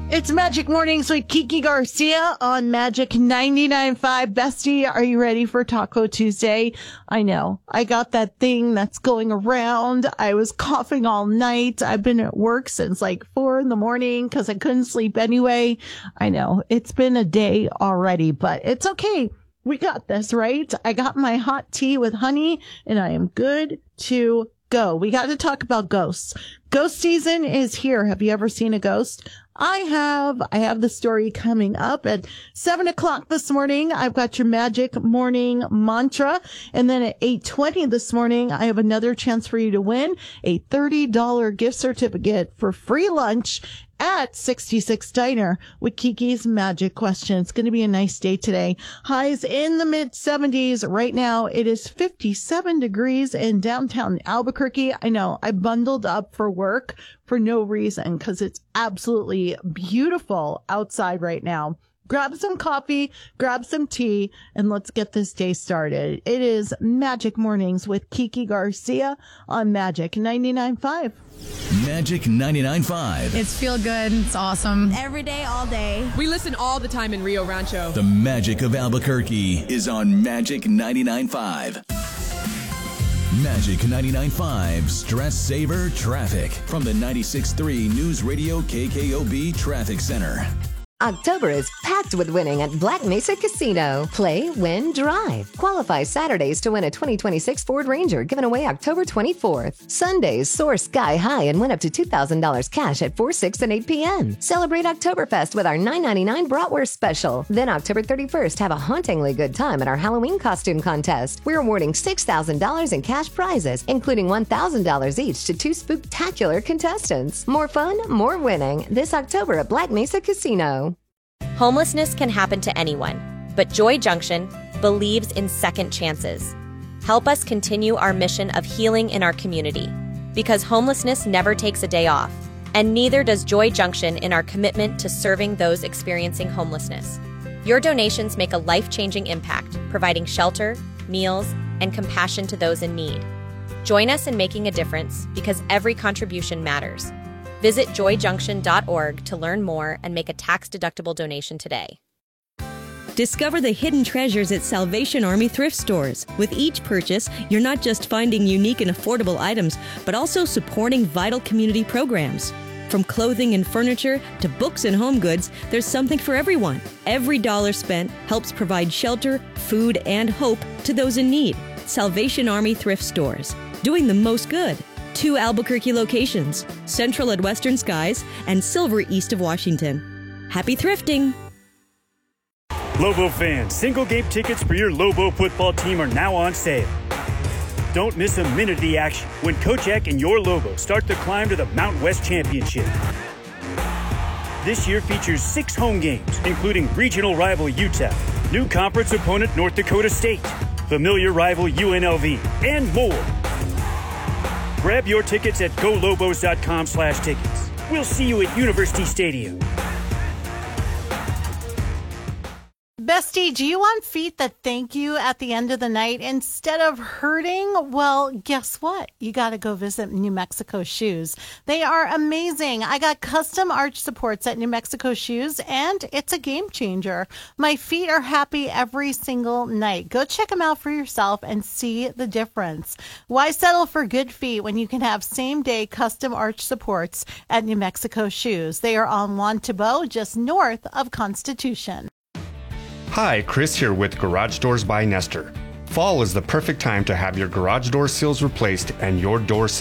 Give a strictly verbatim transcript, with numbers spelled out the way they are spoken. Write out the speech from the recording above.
It's Magic Mornings with Kiki Garcia on Magic ninety-nine point five. Bestie, are you ready for Taco Tuesday? I know. I got that thing that's going around. I was coughing all night. I've been at work since like four in the morning because I couldn't sleep anyway. I know. It's been a day already, but it's okay. We got this, right? I got my hot tea with honey and I am good to go. We got to talk about ghosts. Ghost season is here. Have you ever seen a ghost? I have. I have the story coming up at seven o'clock this morning. I've got your Magic Morning Mantra. And then at eight twenty this morning, I have another chance for you to win a thirty dollars gift certificate for free lunch at sixty-six Diner with Kiki's Magic Question. It's going to be a nice day today. Highs in the mid seventies. Right now, it is fifty-seven degrees in downtown Albuquerque. I know I bundled up for work for no reason because it's absolutely beautiful outside right now. Grab some coffee, grab some tea, and let's get this day started. It is Magic Mornings with Kiki Garcia on Magic ninety-nine point five. Magic ninety-nine point five. It's feel good. It's awesome. Every day, all day. We listen all the time in Rio Rancho. The magic of Albuquerque is on Magic ninety-nine point five. Magic ninety-nine point five Stress Saver Traffic from the ninety-six point three News Radio K K O B Traffic Center. October is packed with winning at Black Mesa Casino. Play, win, drive. Qualify Saturdays to win a twenty twenty-six Ford Ranger given away October twenty-fourth. Sundays soar sky high and win up to two thousand dollars cash at four, six, and eight p.m. Celebrate Oktoberfest with our nine ninety-nine Bratwurst Special. Then October thirty-first, have a hauntingly good time at our Halloween costume contest. We're awarding six thousand dollars in cash prizes, including one thousand dollars each to two spooktacular contestants. More fun, more winning. This October at Black Mesa Casino. Homelessness can happen to anyone, but Joy Junction believes in second chances. Help us continue our mission of healing in our community, because homelessness never takes a day off, and neither does Joy Junction in our commitment to serving those experiencing homelessness. Your donations make a life-changing impact, providing shelter, meals, and compassion to those in need. Join us in making a difference, because every contribution matters. Visit joy junction dot org to learn more and make a tax-deductible donation today. Discover the hidden treasures at Salvation Army thrift stores. With each purchase, you're not just finding unique and affordable items, but also supporting vital community programs. From clothing and furniture to books and home goods, there's something for everyone. Every dollar spent helps provide shelter, food, and hope to those in need. Salvation Army thrift stores, doing the most good. Two Albuquerque locations, Central at Western Skies and Silver east of Washington. Happy thrifting! Lobo fans, single game tickets for your Lobo football team are now on sale. Don't miss a minute of the action when Coach Eck and your Lobo start the climb to the Mountain West Championship. This year features six home games, including regional rival U T E P, new conference opponent North Dakota State, familiar rival U N L V, and more. Grab your tickets at go lobos dot com slash tickets. We'll see you at University Stadium. Bestie, do you want feet that thank you at the end of the night instead of hurting? Well, guess what? You got to go visit New Mexico Shoes. They are amazing. I got custom arch supports at New Mexico Shoes, and it's a game changer. My feet are happy every single night. Go check them out for yourself and see the difference. Why settle for good feet when you can have same-day custom arch supports at New Mexico Shoes? They are on Juan Tabo, just north of Constitution. Hi, Chris here with Garage Doors by Nestor. Fall is the perfect time to have your garage door seals replaced and your door